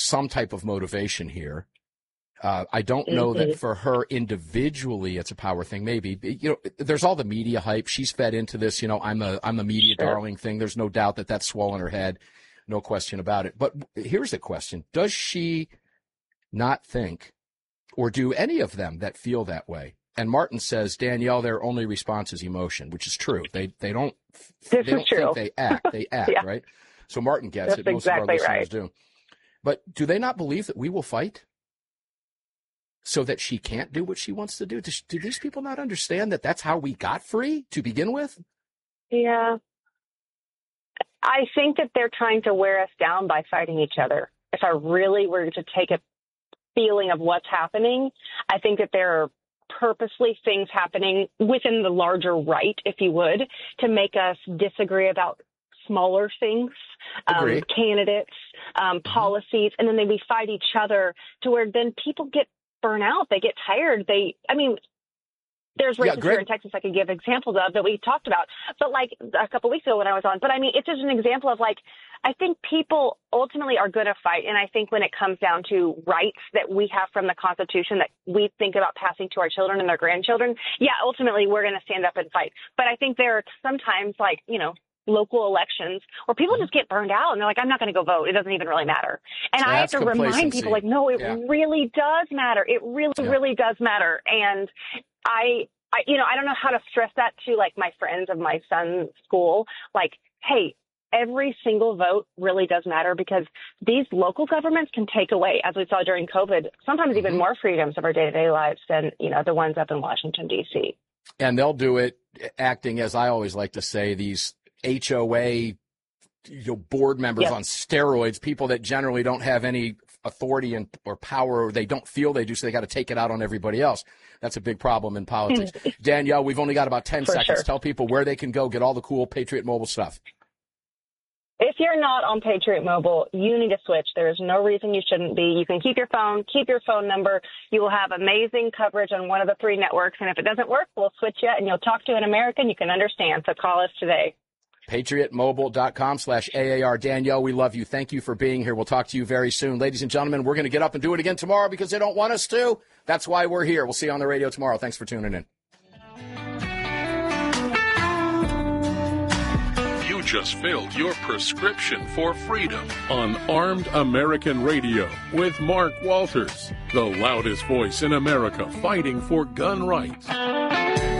some type of motivation here. I don't know that for her individually it's a power thing. Maybe, there's all the media hype. She's fed into this, I'm a media darling thing. There's no doubt that that's swollen her head. No question about it. But here's the question. Does she not think, or do any of them that feel that way? And Martin says, Danielle, their only response is emotion, which is true. They don't think they act. They act, yeah. Right? So Martin gets it. Most exactly of our listeners do. But do they not believe that we will fight so that she can't do what she wants to do? Do these people not understand that that's how we got free to begin with? Yeah. I think that they're trying to wear us down by fighting each other. If I really were to take a feeling of what's happening, I think that there are purposely things happening within the larger right, if you would, to make us disagree about smaller things, candidates, policies, and then we fight each other to where then people get burn out. They get tired. There's races here in Texas I could give examples of that we talked about, but like a couple of weeks ago when I was on. But I mean, it's just an example of I think people ultimately are going to fight. And I think when it comes down to rights that we have from the Constitution that we think about passing to our children and their grandchildren, ultimately we're going to stand up and fight. But I think there are sometimes local elections where people just get burned out and they're like, I'm not going to go vote. It doesn't even really matter. And I have to remind people no, it really does matter. It really does matter. And I don't know how to stress that to my friends of my son's school. Hey, every single vote really does matter because these local governments can take away, as we saw during COVID, sometimes even more freedoms of our day-to-day lives than, the ones up in Washington, D.C. And they'll do it acting, as I always like to say, these HOA board members on steroids, people that generally don't have any authority or power, or they don't feel they do, so they got to take it out on everybody else. That's a big problem in politics. Danielle, we've only got about 10 seconds. Sure. Tell people where they can go get all the cool Patriot Mobile stuff. If you're not on Patriot Mobile, you need to switch. There is no reason you shouldn't be. You can keep your phone number. You will have amazing coverage on one of the 3 networks. And if it doesn't work, we'll switch you and you'll talk to an American you can understand. So call us today. PatriotMobile.com/AAR. Danielle, we love you. Thank you for being here. We'll talk to you very soon. Ladies and gentlemen, we're going to get up and do it again tomorrow because they don't want us to. That's why we're here. We'll see you on the radio tomorrow. Thanks for tuning in. You just filled your prescription for freedom on Armed American Radio with Mark Walters, the loudest voice in America fighting for gun rights.